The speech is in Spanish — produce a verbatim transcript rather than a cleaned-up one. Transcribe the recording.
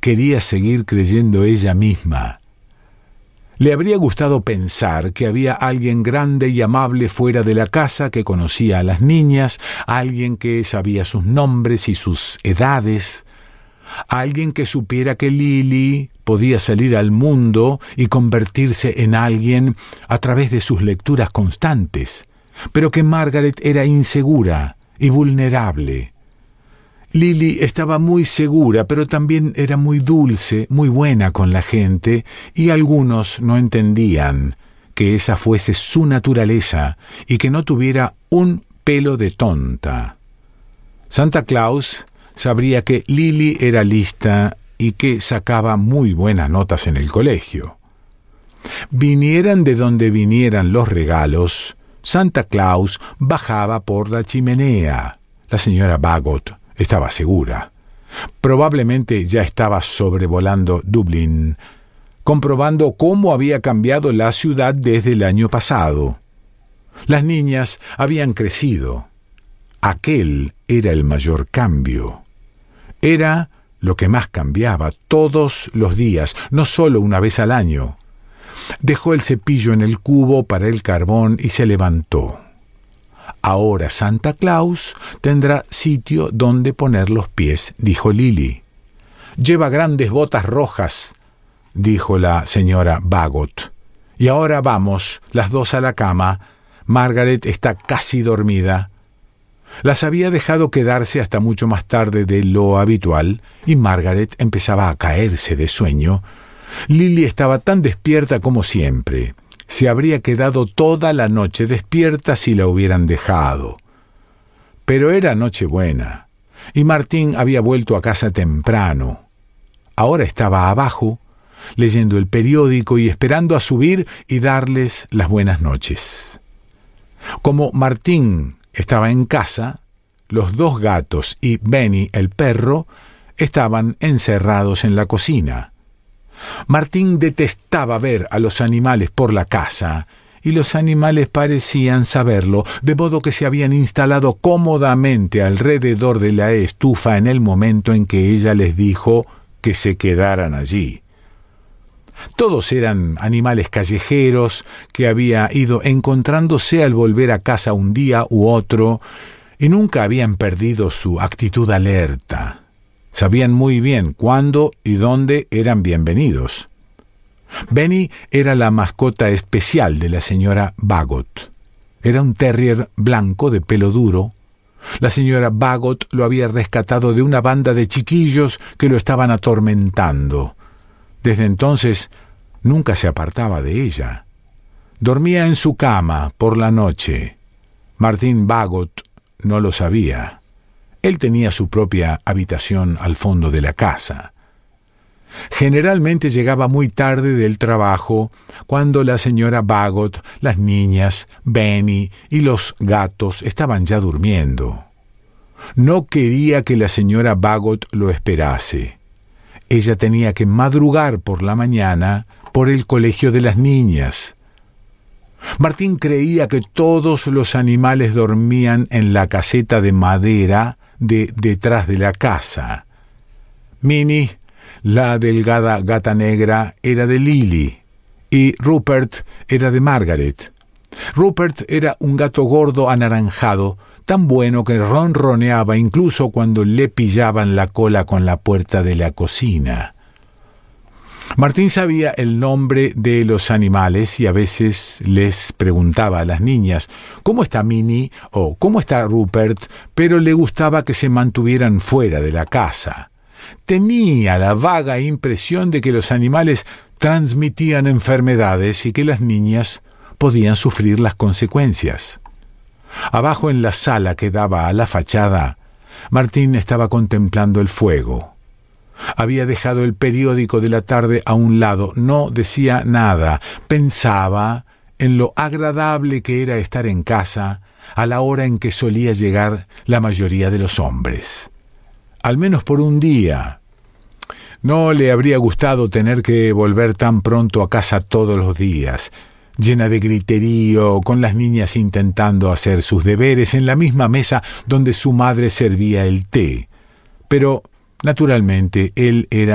quería seguir creyendo ella misma. Le habría gustado pensar que había alguien grande y amable fuera de la casa que conocía a las niñas, alguien que sabía sus nombres y sus edades, alguien que supiera que Lily podía salir al mundo y convertirse en alguien a través de sus lecturas constantes, pero que Margaret era insegura y vulnerable. Lily estaba muy segura, pero también era muy dulce, muy buena con la gente, y algunos no entendían que esa fuese su naturaleza y que no tuviera un pelo de tonta. Santa Claus sabría que Lily era lista y que sacaba muy buenas notas en el colegio. Vinieran de donde vinieran los regalos, Santa Claus bajaba por la chimenea. La señora Bagot estaba segura. Probablemente ya estaba sobrevolando Dublín, comprobando cómo había cambiado la ciudad desde el año pasado. Las niñas habían crecido. Aquel era el mayor cambio. Era lo que más cambiaba todos los días, no solo una vez al año. Dejó el cepillo en el cubo para el carbón y se levantó. Ahora Santa Claus tendrá sitio donde poner los pies, dijo Lily. Lleva grandes botas rojas, dijo la señora Bagot. Y ahora vamos, las dos a la cama. Margaret está casi dormida. Las había dejado quedarse hasta mucho más tarde de lo habitual, y Margaret empezaba a caerse de sueño. Lily estaba tan despierta como siempre. Se habría quedado toda la noche despierta si la hubieran dejado. Pero era Nochebuena, y Martín había vuelto a casa temprano. Ahora estaba abajo, leyendo el periódico y esperando a subir y darles las buenas noches. Como Martín estaba en casa, los dos gatos y Benny, el perro, estaban encerrados en la cocina. Martín detestaba ver a los animales por la casa, y los animales parecían saberlo, de modo que se habían instalado cómodamente alrededor de la estufa en el momento en que ella les dijo que se quedaran allí. Todos eran animales callejeros que había ido encontrándose al volver a casa un día u otro, y nunca habían perdido su actitud alerta. Sabían muy bien cuándo y dónde eran bienvenidos. Benny era la mascota especial de la señora Bagot. Era un terrier blanco de pelo duro. La señora Bagot lo había rescatado de una banda de chiquillos que lo estaban atormentando. Desde entonces nunca se apartaba de ella. Dormía en su cama por la noche. Martín Bagot no lo sabía. Él tenía su propia habitación al fondo de la casa. Generalmente llegaba muy tarde del trabajo, cuando la señora Bagot, las niñas, Benny y los gatos estaban ya durmiendo. No quería que la señora Bagot lo esperase. Ella tenía que madrugar por la mañana por el colegio de las niñas. Martín creía que todos los animales dormían en la caseta de madera de detrás de la casa. Minnie, la delgada gata negra, era de Lily, y Rupert era de Margaret. Rupert era un gato gordo anaranjado, tan bueno que ronroneaba incluso cuando le pillaban la cola con la puerta de la cocina. Martín sabía el nombre de los animales y a veces les preguntaba a las niñas ¿cómo está Minnie? O ¿cómo está Rupert? Pero le gustaba que se mantuvieran fuera de la casa. Tenía la vaga impresión de que los animales transmitían enfermedades y que las niñas podían sufrir las consecuencias. Abajo en la sala que daba a la fachada, Martín estaba contemplando el fuego. Había dejado el periódico de la tarde a un lado, no decía nada, pensaba en lo agradable que era estar en casa a la hora en que solía llegar la mayoría de los hombres. Al menos por un día. No le habría gustado tener que volver tan pronto a casa todos los días, llena de griterío, con las niñas intentando hacer sus deberes en la misma mesa donde su madre servía el té. Pero, naturalmente, él era